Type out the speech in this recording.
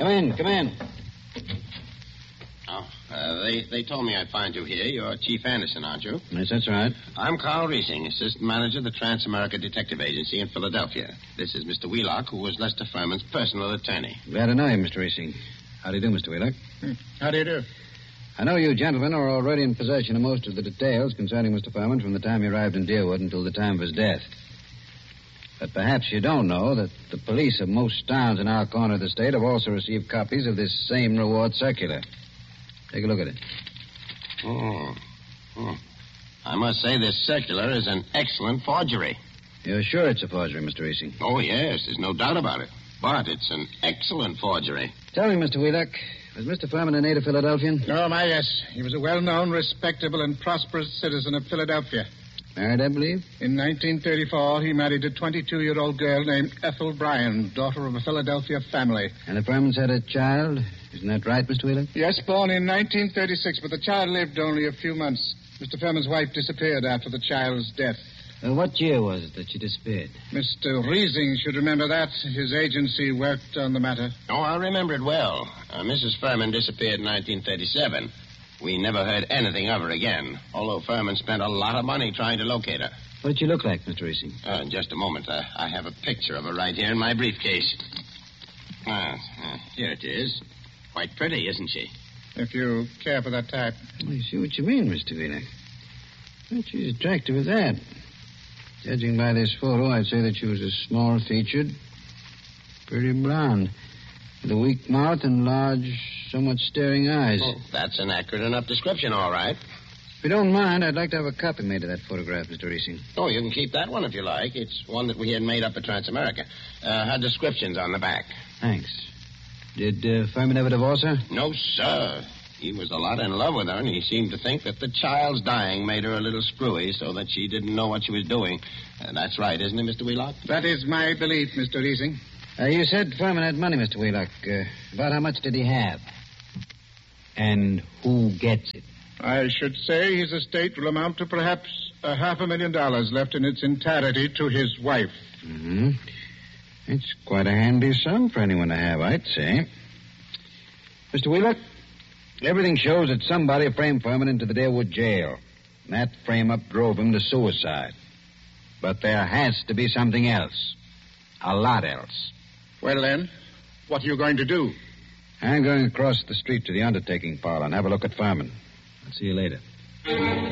Come in, come in. Oh, they told me I'd find you here. You're Chief Anderson, aren't you? Yes, that's right. I'm Carl Reesing, assistant manager of the Trans-America Detective Agency in Philadelphia. This is Mr. Wheelock, who was Lester Furman's personal attorney. Glad to know you, Mr. Reesing. How do you do, Mr. Wheelock? How do you do? I know you gentlemen are already in possession of most of the details concerning Mr. Furman from the time he arrived in Deerwood until the time of his death. But perhaps you don't know that the police of most towns in our corner of the state have also received copies of this same reward circular. Take a look at it. I must say this circular is an excellent forgery. You're sure it's a forgery, Mr. Reesing? Oh, yes, there's no doubt about it. But it's an excellent forgery. Tell me, Mr. Wheelock, was Mr. Furman a native Philadelphian? Oh, my, yes. He was a well-known, respectable, and prosperous citizen of Philadelphia. Married, I believe? In 1934, he married a 22-year-old girl named Ethel Bryan, daughter of a Philadelphia family. And the Furmans had a child? Isn't that right, Mr. Wheelock? Yes, born in 1936, but the child lived only a few months. Mr. Furman's wife disappeared after the child's death. What year was it that she disappeared? Mr. Reesing should remember that. His agency worked on the matter. Oh, I remember it well. Mrs. Furman disappeared in 1937. We never heard anything of her again, although Furman spent a lot of money trying to locate her. What did she look like, Mr. Reesing? Just a moment. I have a picture of her right here in my briefcase. Here it is. Quite pretty, isn't she? If you care for that type. I see what you mean, Mr. Wheelock. But she's attractive as that. Judging by this photo, I'd say that she was a small-featured, pretty blonde, with a weak mouth and large, somewhat staring eyes. Oh, that's an accurate enough description, all right. If you don't mind, I'd like to have a copy made of that photograph, Mr. Reesing. Oh, you can keep that one if you like. It's one that we had made up at Trans-America. Her description's on the back. Thanks. Did Furman ever divorce her? No, sir. He was a lot in love with her, and he seemed to think that the child's dying made her a little screwy so that she didn't know what she was doing. That's right, isn't it, Mr. Wheelock? That is my belief, Mr. Reesing. You said Furman had money, Mr. Wheelock. About how much did he have? And who gets it? I should say his estate will amount to perhaps $500,000 left in its entirety to his wife. Mm-hmm. It's quite a handy sum for anyone to have, I'd say. Mr. Wheelock, everything shows that somebody framed Furman into the Deerwood jail. And that frame-up drove him to suicide. But there has to be something else. A lot else. Well, then, what are you going to do? I'm going across the street to the undertaking parlor and have a look at Furman. I'll see you later.